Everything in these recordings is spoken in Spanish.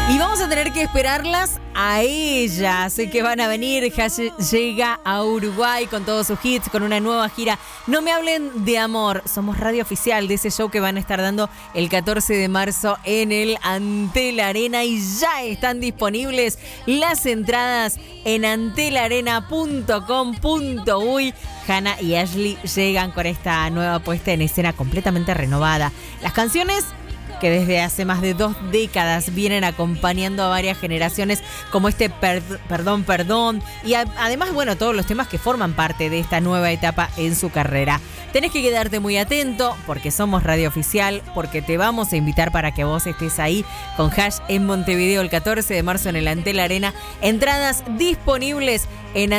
Y vamos a tener que esperarlas a ellas, que van a venir. Hash llega a Uruguay con todos sus hits, con una nueva gira. No me hablen de amor. Somos radio oficial de ese show que van a estar dando el 14 de marzo en el Antel Arena. Y ya están disponibles las entradas en antelarena.com.uy. Hannah y Ashley llegan con esta nueva puesta en escena completamente renovada. Las canciones que desde hace más de 2 décadas vienen acompañando a varias generaciones, como este Perdón, Perdón, y además, bueno, todos los temas que forman parte de esta nueva etapa en su carrera. Tenés que quedarte muy atento porque somos radio oficial, porque te vamos a invitar para que vos estés ahí con Hash en Montevideo el 14 de marzo en el Antel Arena. Entradas disponibles en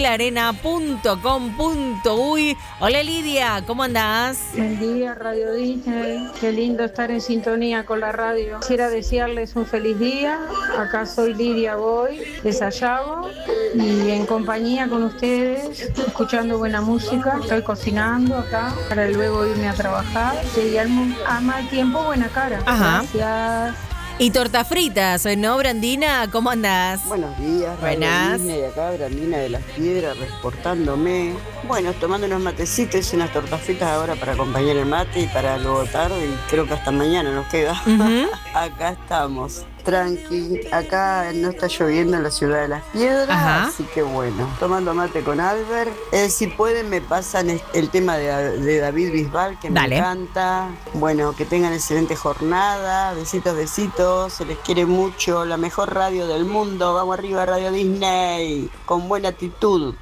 antelarena.com.uy. Hola Lidia, ¿cómo andás? Buen día, Radio Disney. Qué lindo estar en sintonía con la radio. Quisiera desearles un feliz día. Acá soy Lidia Boy de Sayago y en compañía con ustedes, escuchando buena música. Estoy cocinando acá para luego irme a trabajar. Y al mal tiempo, buena cara. Ajá. Gracias. Y tortas fritas, ¿no, Brandina? ¿Cómo andás? Buenos días, Buenas. Disney, acá Brandina de las Piedras, reportándome. Bueno, tomando unos matecitos y unas tortas fritas ahora para acompañar el mate y para luego tarde, y creo que hasta mañana nos queda. Uh-huh. Acá estamos, tranqui. Acá no está lloviendo en la ciudad de las Piedras, Ajá. así que bueno, tomando mate con Albert. Si pueden me pasan el tema de David Bisbal, que Dale. me encanta. Bueno, que tengan excelente jornada, besitos, besitos, se les quiere mucho, la mejor radio del mundo, vamos arriba Radio Disney, con buena actitud.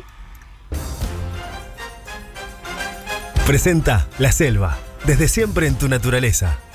Presenta La Selva, desde siempre en tu naturaleza.